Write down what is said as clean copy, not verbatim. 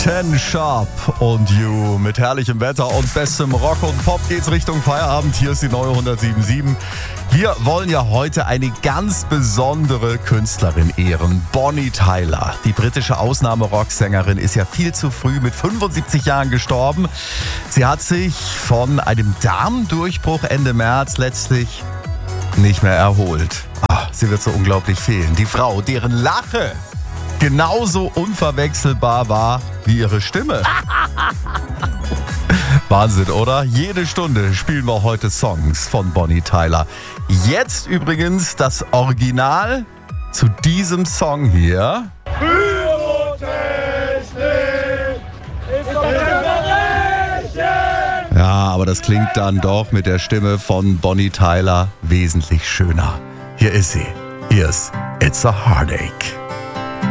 Ten Sharp und You mit herrlichem Wetter und bestem Rock und Pop geht's Richtung Feierabend. Hier ist die neue 107.7. Wir wollen ja heute eine ganz besondere Künstlerin ehren, Bonnie Tyler. Die britische Ausnahmerocksängerin ist ja viel zu früh mit 75 Jahren gestorben. Sie hat sich von einem Darmdurchbruch Ende März letztlich nicht mehr erholt. Sie wird so unglaublich fehlen. Die Frau, deren Lache genauso unverwechselbar war wie ihre Stimme. Wahnsinn, oder? Jede Stunde spielen wir heute Songs von Bonnie Tyler. Jetzt übrigens das Original zu diesem Song hier. Ja, aber das klingt dann doch mit der Stimme von Bonnie Tyler wesentlich schöner. Hier ist sie. Hier ist It's a Heartache.